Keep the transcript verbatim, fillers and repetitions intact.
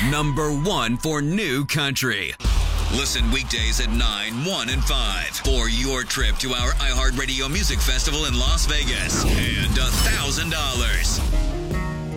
number one for new country. Listen weekdays at nine, one, and five for your trip to our iHeartRadio Music Festival in Las Vegas and one thousand dollars.